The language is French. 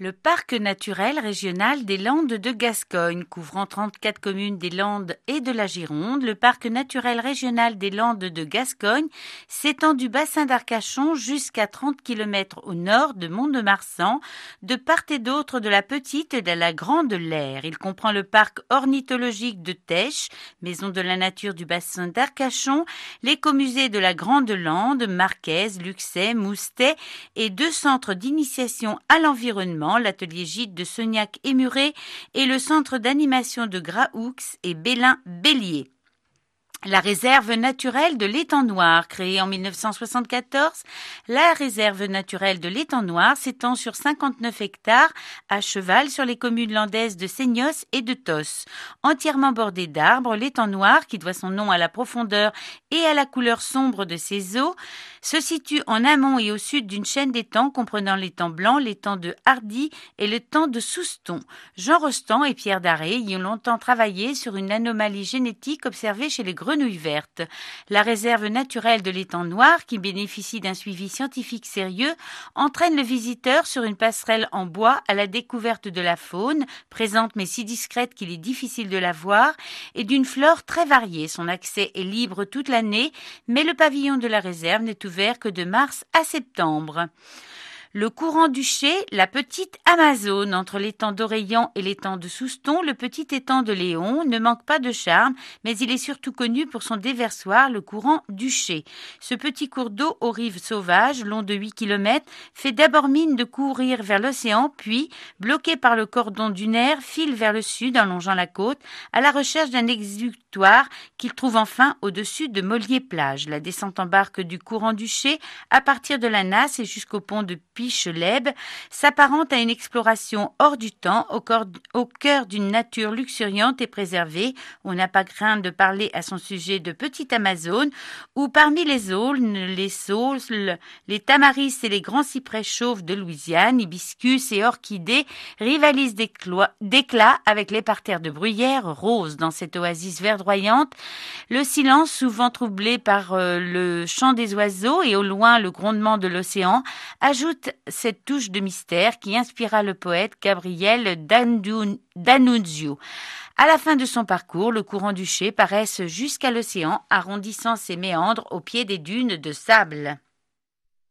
Le parc naturel régional des Landes de Gascogne, couvrant 34 communes des Landes et de la Gironde, le parc naturel régional des Landes de Gascogne s'étend du bassin d'Arcachon jusqu'à 30 km au nord de Mont-de-Marsan, de part et d'autre de la Petite et de la Grande Laire. Il comprend le parc ornithologique de Têche, maison de la nature du bassin d'Arcachon, l'écomusée de la Grande Lande, Marquaise, Luxay, Moustet et 2 centres d'initiation à l'environnement, l'atelier gîte de Sognac et Muret et le centre d'animation de Graoux et Bélin-Bélier. La réserve naturelle de l'Étang Noir, créée en 1974, la réserve naturelle de l'Étang Noir s'étend sur 59 hectares à cheval sur les communes landaises de Seignos et de Tos. Entièrement bordée d'arbres, l'Étang Noir, qui doit son nom à la profondeur et à la couleur sombre de ses eaux, se situe en amont et au sud d'une chaîne d'étangs comprenant l'étang Blanc, l'étang de Hardy et l'étang de Souston. Jean Rostand et Pierre Daré y ont longtemps travaillé sur une anomalie génétique observée chez les grenouilles vertes. La réserve naturelle de l'étang Noir, qui bénéficie d'un suivi scientifique sérieux, entraîne le visiteur sur une passerelle en bois à la découverte de la faune, présente mais si discrète qu'il est difficile de la voir, et d'une flore très variée. Son accès est libre toute l'année, mais le pavillon de la réserve n'est ouvert que de mars à septembre. Le courant du Ché, la petite Amazone, entre l'étang d'Oreillan et l'étang de Souston, le petit étang de Léon, ne manque pas de charme, mais il est surtout connu pour son déversoir, le courant du Ché. Ce petit cours d'eau aux rives sauvages, long de 8 km, fait d'abord mine de courir vers l'océan, puis, bloqué par le cordon dunaire, file vers le sud en longeant la côte, à la recherche d'un exutoire qu'il trouve enfin au-dessus de Mollier-Plage. La descente en barque du courant du Ché, à partir de la Nasse et jusqu'au pont de Picheleb, s'apparente à une exploration hors du temps, au cœur d'une nature luxuriante et préservée. On n'a pas craint de parler à son sujet de petite Amazone, où parmi les aulnes, les saules, les tamaris et les grands cyprès chauves de Louisiane, hibiscus et orchidées rivalisent d'éclat avec les parterres de bruyères roses. Dans cette oasis verdoyante, le silence, souvent troublé par le chant des oiseaux et au loin le grondement de l'océan, ajoute cette touche de mystère qui inspira le poète Gabriel D'Annunzio. À la fin de son parcours, le courant du Ché paraisse jusqu'à l'océan, arrondissant ses méandres au pied des dunes de sable.